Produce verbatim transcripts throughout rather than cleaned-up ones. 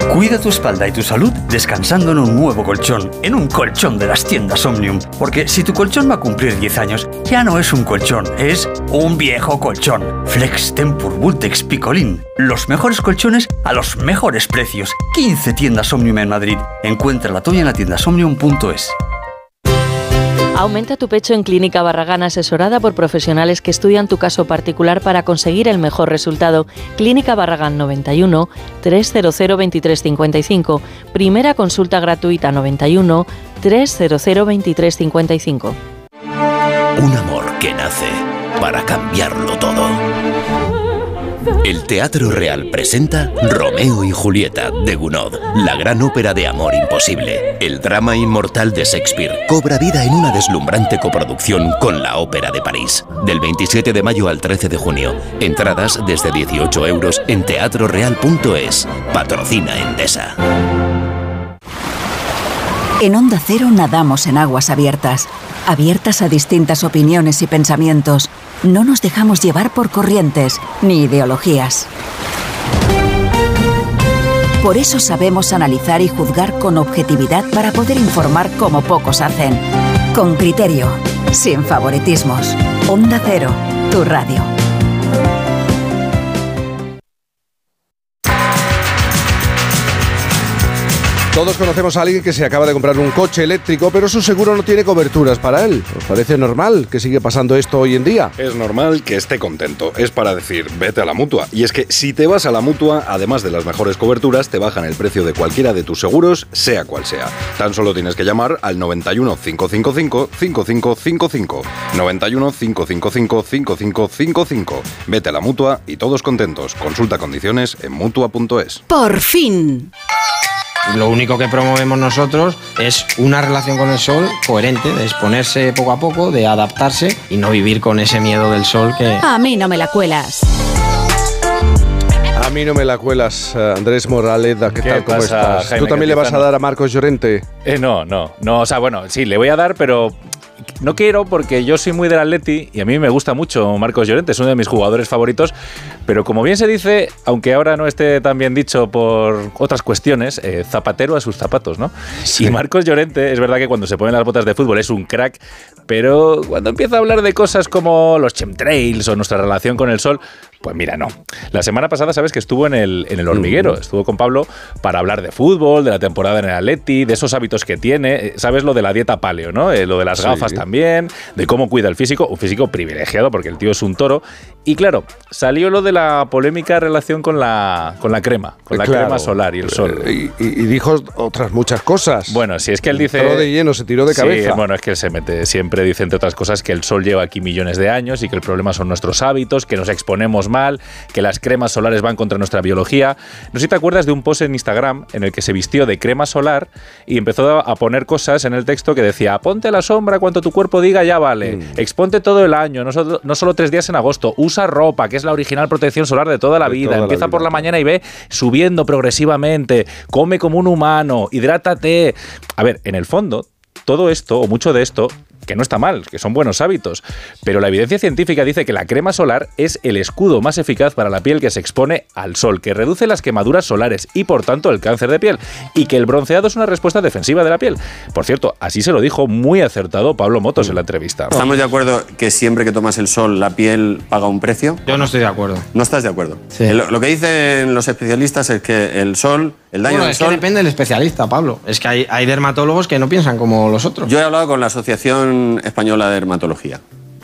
Cuida tu espalda y tu salud descansando en un nuevo colchón, en un colchón de las tiendas Omnium. Porque si tu colchón va a cumplir diez años, ya no es un colchón, es un viejo colchón. Flex Tempur Vultex Picolín. Los mejores colchones a los mejores precios. quince tiendas Omnium en Madrid. Encuentra la tuya en la tienda omnium punto es. Aumenta tu pecho en Clínica Barragán, asesorada por profesionales que estudian tu caso particular para conseguir el mejor resultado. Clínica Barragán noventa y uno, trescientos veintitrés cincuenta y cinco. Primera consulta gratuita noventa y uno, trescientos veintitrés cincuenta y cinco. Un amor que nace para cambiarlo todo. El Teatro Real presenta Romeo y Julieta de Gounod, la gran ópera de amor imposible. El drama inmortal de Shakespeare cobra vida en una deslumbrante coproducción con la Ópera de París. Del veintisiete de mayo al trece de junio. Entradas desde dieciocho euros en teatro real punto es. Patrocina Endesa. En Onda Cero nadamos en aguas abiertas. Abiertas a distintas opiniones y pensamientos. No nos dejamos llevar por corrientes ni ideologías. Por eso sabemos analizar y juzgar con objetividad para poder informar como pocos hacen. Con criterio, sin favoritismos. Onda Cero, tu radio. Todos conocemos a alguien que se acaba de comprar un coche eléctrico, pero su seguro no tiene coberturas para él. ¿Os parece normal que sigue pasando esto hoy en día? Es normal que esté contento. Es para decir, vete a la Mutua. Y es que si te vas a la Mutua, además de las mejores coberturas, te bajan el precio de cualquiera de tus seguros, sea cual sea. Tan solo tienes que llamar al noventa y uno, cinco cinco cinco, cinco cinco cinco cinco. noventa y uno, cinco cinco cinco, cinco cinco cinco cinco. Vete a la Mutua y todos contentos. Consulta condiciones en mutua punto es. ¡Por fin! Lo único que promovemos nosotros es una relación con el sol coherente, de exponerse poco a poco, de adaptarse y no vivir con ese miedo del sol que... A mí no me la cuelas. A mí no me la cuelas, Andrés Moraleda, ¿qué, ¿Qué tal? ¿Cómo pasa, estás? Jaime, ¿Tú también le vas a dar a Marcos Llorente? Eh, no, no, no, o sea, bueno, sí, le voy a dar, pero... No quiero porque yo soy muy del Atleti y a mí me gusta mucho Marcos Llorente, es uno de mis jugadores favoritos, pero como bien se dice, aunque ahora no esté tan bien dicho por otras cuestiones, eh, zapatero a sus zapatos, ¿no? Sí. Y Marcos Llorente, es verdad que cuando se pone las botas de fútbol es un crack, pero cuando empieza a hablar de cosas como los chemtrails o nuestra relación con el sol, pues mira, no. La semana pasada, sabes que estuvo en el, en el hormiguero, estuvo con Pablo para hablar de fútbol, de la temporada en el Atleti, de esos hábitos que tiene, sabes lo de la dieta paleo, ¿no? Eh, lo de las gafas sí. también, de cómo cuida el físico, un físico privilegiado porque el tío es un toro. Y claro, salió lo de la polémica relación con la, con la crema, con la claro. crema solar y el sol. Y, y, y dijo otras muchas cosas. Bueno, si es que él dice... Entró de lleno, se tiró de cabeza. Sí, bueno, es que él se mete, siempre dice entre otras cosas que el sol lleva aquí millones de años y que el problema son nuestros hábitos, que nos exponemos mal, que las cremas solares van contra nuestra biología. No sé si te acuerdas de un post en Instagram en el que se vistió de crema solar y empezó a poner cosas en el texto que decía, ponte a la sombra cuanto tu cuerpo diga ya vale, mm. exponte todo el año, no solo, no solo tres días en agosto, usa ropa, que es la original protección solar de toda la de vida, toda empieza la vida, por la mañana y ve subiendo progresivamente, come como un humano, hidrátate. A ver, en el fondo, todo esto, o mucho de esto, que no está mal, que son buenos hábitos, pero la evidencia científica dice que la crema solar es el escudo más eficaz para la piel que se expone al sol, que reduce las quemaduras solares y por tanto el cáncer de piel, y que el bronceado es una respuesta defensiva de la piel. Por cierto, así se lo dijo muy acertado Pablo Motos en la entrevista. ¿Estamos de acuerdo que siempre que tomas el sol la piel paga un precio? Yo no estoy de acuerdo. ¿No estás de acuerdo? Sí. Lo, lo que dicen los especialistas es que el sol, el daño bueno, del es sol... que depende del especialista, Pablo. Es que hay, hay dermatólogos que no piensan como los otros. Yo he hablado con la Asociación Española de Dermatología.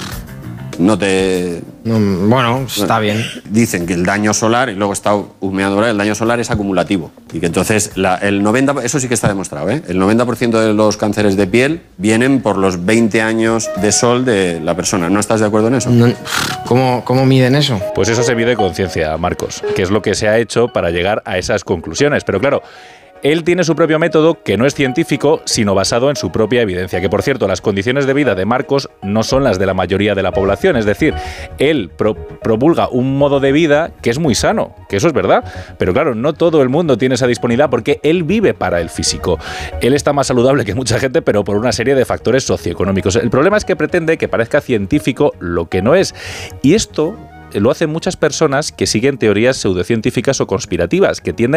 No te... No, bueno, está bien. Dicen que el daño solar, y luego está humeando ahora, el daño solar es acumulativo. Y que entonces, la, el noventa por ciento, eso sí que está demostrado, ¿eh? El noventa por ciento de los cánceres de piel vienen por los veinte años de sol de la persona. ¿No estás de acuerdo en eso? No, ¿cómo, ¿Cómo miden eso? Pues eso se mide con ciencia, Marcos, que es lo que se ha hecho para llegar a esas conclusiones. Pero claro, él tiene su propio método que no es científico, sino basado en su propia evidencia. Que, por cierto, las condiciones de vida de Marcos no son las de la mayoría de la población. Es decir, él pro- promulga un modo de vida que es muy sano, que eso es verdad. Pero claro, no todo el mundo tiene esa disponibilidad porque él vive para el físico. Él está más saludable que mucha gente, pero por una serie de factores socioeconómicos. El problema es que pretende que parezca científico lo que no es. Y esto lo hacen muchas personas que siguen teorías pseudocientíficas o conspirativas, que tienden